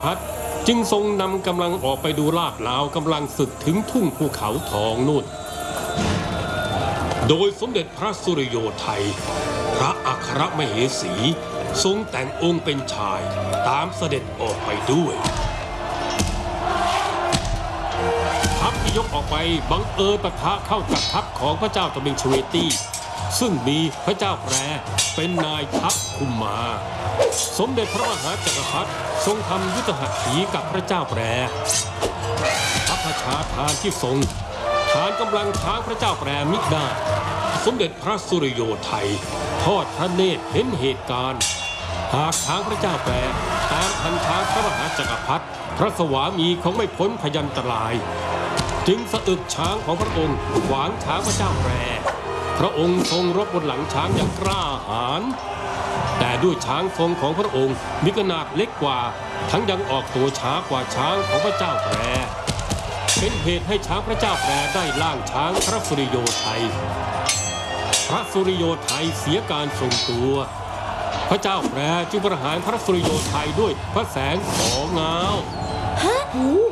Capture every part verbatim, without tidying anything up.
พัดจึงทรงนำกำลังออกไปดูลาดลาวกำลังศึกถึงทุ่งภูเขาทองนู่นโดยสมเด็จพระสุริโยไทยพระอัครมเหสีทรงแต่งองค์เป็นชายตามเสด็จออกไปด้วยทัพที่ยกออกไปบังเอิญปะทะเข้ากับทัพของพระเจ้าตมิงชเวตีซึ่งมีพระเจ้าแปรเป็นนายทัพคุมมาสมเด็จพระมหาจักรพรรดิทรงทำยุทธหัตถีกับพระเจ้าแปรพระราชาทานที่ทรงฐานกำลังช้างพระเจ้าแปรมิได้สมเด็จพระสุริโยไทยทอดพระเนตรเห็นเหตุการณ์หากช้างพระเจ้าแปรตามทันช้างพระมหาจักรพรรดิพระสวามีคงไม่พ้นพยันตรายจึงสะอึกช้างของพระองค์ขวางช้างพระเจ้าแปรพระองค์ทรงรบบนหลังช้างอย่างกล้าหาญแต่ด้วยช้างทรงของพระองค์มีขนาดเล็กกว่าทั้งยังออกตัวช้ากว่าช้างของพระเจ้าแปรเป็นเหตุให้ช้างพระเจ้าแปรได้ล่างช้างพระสุริโยไทยพระสุริโยไทยเสียการทรงตัวพระเจ้าแปรจึงประหารพระสุริโยไทยด้วยพระแสงของเงาฮะ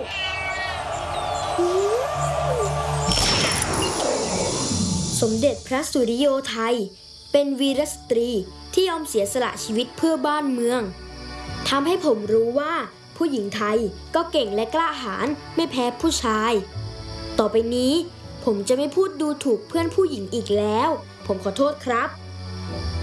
สมเด็จพระสุริโยไทยเป็นวีรสตรีที่ยอมเสียสละชีวิตเพื่อบ้านเมืองทำให้ผมรู้ว่าผู้หญิงไทยก็เก่งและกล้าหาญไม่แพ้ผู้ชายต่อไปนี้ผมจะไม่พูดดูถูกเพื่อนผู้หญิงอีกแล้วผมขอโทษครับ